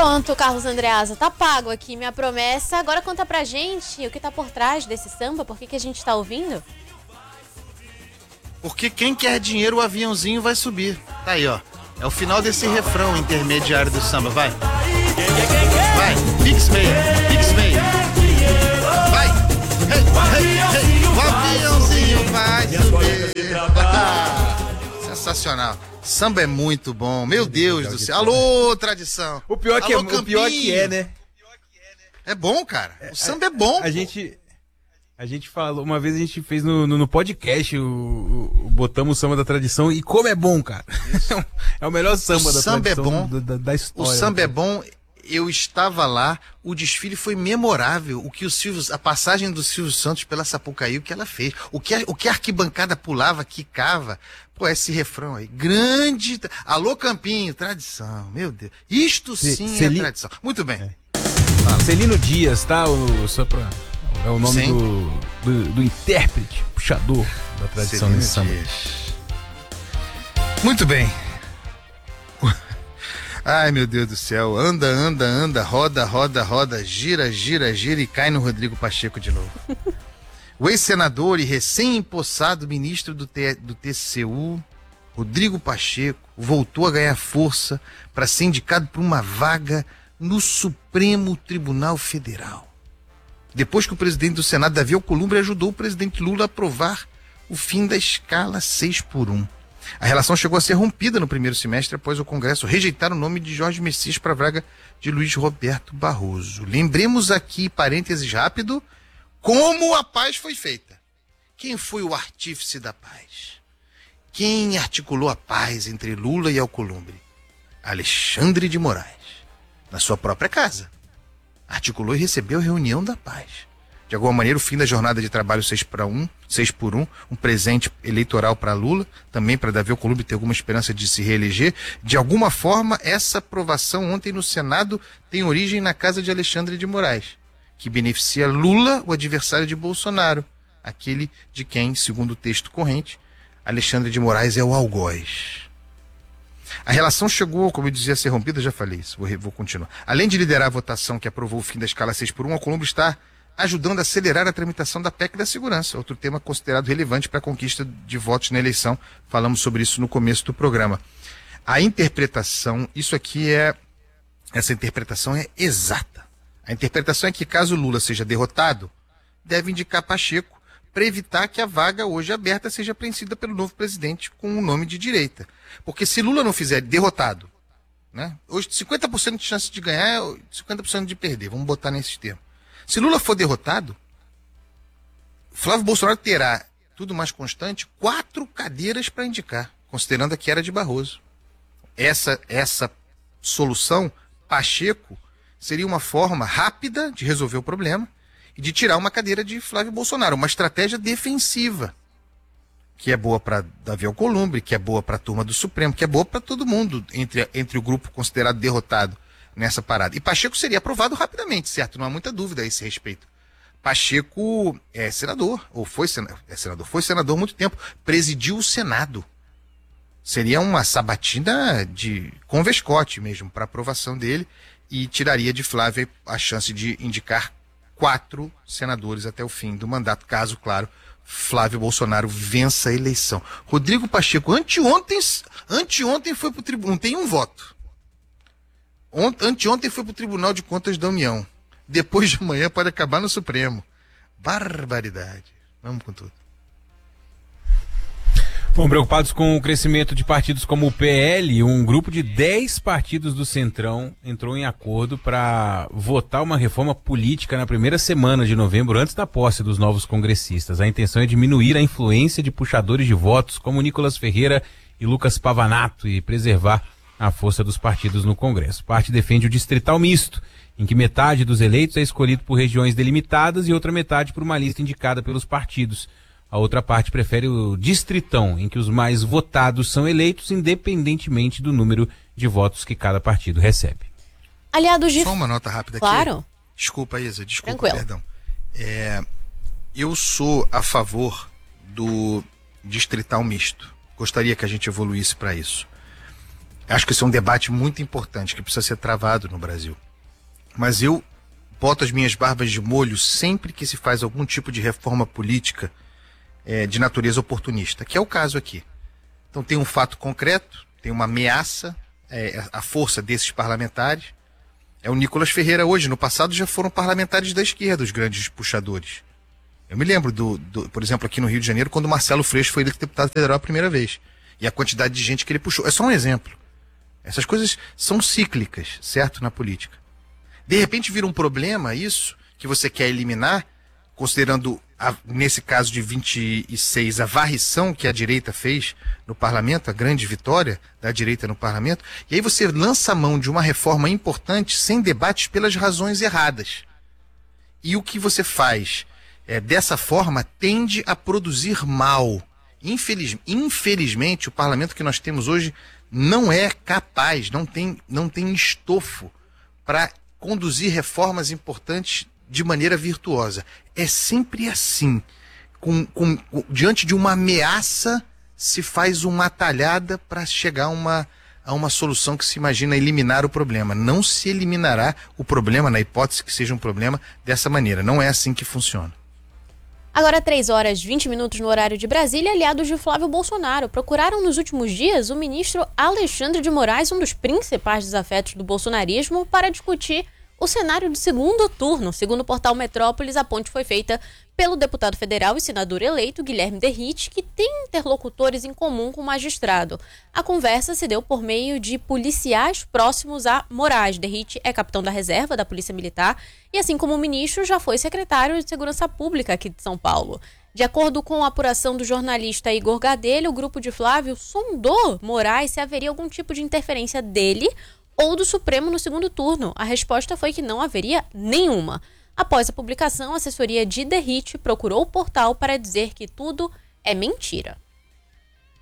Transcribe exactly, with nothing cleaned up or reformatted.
Pronto, Carlos Andreasa, tá pago aqui minha promessa. Agora conta pra gente o que tá por trás desse samba, por que que a gente tá ouvindo? Porque quem quer dinheiro, o aviãozinho vai subir. Tá aí, ó. É o final desse refrão intermediário do samba, vai. Vai, Pix Meia, Pix Meia. Vai, hey, hey, hey. O aviãozinho vai subir. Sensacional. Samba é muito bom, meu Deus do céu. Alô, tradição. O pior que, Alô, é, o pior que é, né? É bom, cara. O samba é bom. A, a gente... A gente falou, uma vez a gente fez no, no, no podcast, o, o, o botamos o samba da tradição, e como é bom, cara. É o melhor samba o da samba tradição é bom, da, da, da história. O samba né? é bom, eu estava lá, o desfile foi memorável, o que o Silvio, a passagem do Silvio Santos pela Sapucaí, o que ela fez, o que a, o que a arquibancada pulava, quicava, pô, esse refrão aí, grande, alô Campinho, tradição, meu Deus, isto Ce, sim Celi... é tradição. Muito bem. É. Celino Dias, tá? O, só pra... É o nome do, do, do intérprete, puxador da tradição nesse samba. Muito bem. Ai, meu Deus do céu. Anda, anda, anda, roda, roda, roda, gira, gira, gira e cai no Rodrigo Pacheco de novo. O ex-senador e recém-empossado ministro do, T, do T C U, Rodrigo Pacheco, voltou a ganhar força para ser indicado por uma vaga no Supremo Tribunal Federal. Depois que o presidente do Senado, Davi Alcolumbre, ajudou o presidente Lula a aprovar o fim da escala seis por um. A relação chegou a ser rompida no primeiro semestre após o Congresso rejeitar o nome de Jorge Messias para a vaga de Luiz Roberto Barroso. Lembremos aqui, parênteses rápido, como a paz foi feita. Quem foi o artífice da paz? Quem articulou a paz entre Lula e Alcolumbre? Alexandre de Moraes, na sua própria casa. Articulou e recebeu a reunião da paz. De alguma maneira, o fim da jornada de trabalho seis por um, seis por um, um presente eleitoral para Lula, também para Davi Alcolumbre ter alguma esperança de se reeleger. De alguma forma, essa aprovação ontem no Senado tem origem na casa de Alexandre de Moraes, que beneficia Lula, o adversário de Bolsonaro, aquele de quem, segundo o texto corrente, Alexandre de Moraes é o algoz. A relação chegou, como eu dizia, a ser rompida, já falei isso, vou, vou continuar. Além de liderar a votação que aprovou o fim da escala seis por um, Alcolumbre está ajudando a acelerar a tramitação da P E C da segurança, outro tema considerado relevante para a conquista de votos na eleição. Falamos sobre isso no começo do programa. A interpretação, isso aqui é, essa interpretação é exata. A interpretação é que caso Lula seja derrotado, deve indicar Pacheco para evitar que a vaga hoje aberta seja preenchida pelo novo presidente com o nome de direita. Porque se Lula não fizer derrotado, né? Hoje cinquenta por cento de chance de ganhar, cinquenta por cento de perder, vamos botar nesse termo. Se Lula for derrotado, Flávio Bolsonaro terá, tudo mais constante, quatro cadeiras para indicar, considerando a que era de Barroso. Essa, essa solução, Pacheco, seria uma forma rápida de resolver o problema e de tirar uma cadeira de Flávio Bolsonaro, uma estratégia defensiva, que é boa para Davi Alcolumbre, que é boa para a turma do Supremo, que é boa para todo mundo entre, entre o grupo considerado derrotado nessa parada. E Pacheco seria aprovado rapidamente, certo? Não há muita dúvida a esse respeito. Pacheco é senador, ou foi senador, é senador, foi senador há muito tempo, presidiu o Senado. Seria uma sabatina de com Vescote mesmo, para aprovação dele, e tiraria de Flávio a chance de indicar quatro senadores até o fim do mandato, caso, claro, Flávio Bolsonaro vença a eleição. Rodrigo Pacheco, anteontem, anteontem foi para o tribunal, tem um voto. Ont, anteontem foi para o Tribunal de Contas da União. Depois de amanhã pode acabar no Supremo. Barbaridade. Vamos com tudo. Bom, preocupados com o crescimento de partidos como o P L, um grupo de dez partidos do Centrão entrou em acordo para votar uma reforma política na primeira semana de novembro, antes da posse dos novos congressistas. A intenção é diminuir a influência de puxadores de votos como Nicolas Ferreira e Lucas Pavanato e preservar a força dos partidos no Congresso. Parte defende o distrital misto, em que metade dos eleitos é escolhido por regiões delimitadas e outra metade por uma lista indicada pelos partidos. A outra parte prefere o distritão, em que os mais votados são eleitos independentemente do número de votos que cada partido recebe. Aliados de... Só uma nota rápida aqui. Claro. Desculpa, Isa, desculpa, Tranquilo. perdão. É, eu sou a favor do distrital misto. Gostaria que a gente evoluísse para isso. Acho que esse é um debate muito importante que precisa ser travado no Brasil. Mas eu boto as minhas barbas de molho sempre que se faz algum tipo de reforma política é, de natureza oportunista, que é o caso aqui. Então tem um fato concreto, tem uma ameaça é, à força desses parlamentares. É o Nicolas Ferreira hoje, no passado já foram parlamentares da esquerda, os grandes puxadores. Eu me lembro, do, do, por exemplo, aqui no Rio de Janeiro, quando o Marcelo Freixo foi eleito deputado federal a primeira vez. E a quantidade de gente que ele puxou. É só um exemplo. Essas coisas são cíclicas, certo, na política. De repente vira um problema isso, que você quer eliminar, considerando, a, nesse caso de vinte e seis, a varrição que a direita fez no parlamento, a grande vitória da direita no parlamento, e aí você lança a mão de uma reforma importante sem debates pelas razões erradas. E o que você faz é, dessa forma tende a produzir mal. Infeliz, infelizmente, o parlamento que nós temos hoje não é capaz, não tem, não tem estofo para conduzir reformas importantes de maneira virtuosa. É sempre assim. Com, com, diante de uma ameaça, se faz uma atalhada para chegar a uma, a uma solução que se imagina eliminar o problema. Não se eliminará o problema, na hipótese que seja um problema, dessa maneira. Não é assim que funciona. Agora, três horas e vinte minutos no horário de Brasília, aliados de Flávio Bolsonaro procuraram nos últimos dias o ministro Alexandre de Moraes, um dos principais desafetos do bolsonarismo, para discutir o cenário de segundo turno. Segundo o portal Metrópolis, a ponte foi feita pelo deputado federal e senador eleito Guilherme Derrite, que tem interlocutores em comum com o magistrado. A conversa se deu por meio de policiais próximos a Moraes. Derrite é capitão da reserva da Polícia Militar e, assim como o ministro, já foi secretário de Segurança Pública aqui de São Paulo. De acordo com a apuração do jornalista Igor Gadelha, o grupo de Flávio sondou Moraes se haveria algum tipo de interferência dele ou do Supremo no segundo turno. A resposta foi que não haveria nenhuma. Após a publicação, a assessoria de Derrite procurou o portal para dizer que tudo é mentira.